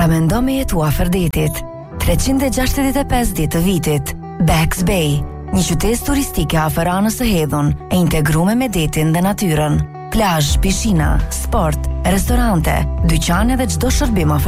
Paramendo me jetu afër detit. 365 ditë të vitit. Bax Bay, një qytet turistike afër anës së hedhun, e integruar me detin dhe natyrën. Plazh, pishina, sport, restorante, dyqane dhe çdo shërbim